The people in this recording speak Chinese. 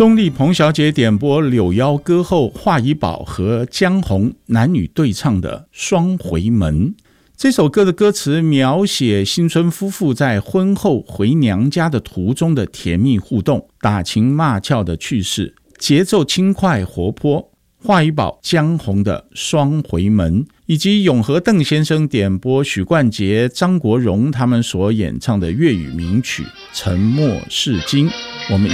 钟丽萍小姐点播柳腰歌后华怡宝和江红男女对唱的《双回门》。这首歌的歌词描写新春夫妇在婚后回娘家的途中的甜蜜互动、打情骂俏的趣事，节奏轻快活泼。华怡宝、江红的《双回门》，以及永和邓先生点播许冠杰、张国荣他们所演唱的粤语名曲《沉默是金》。我们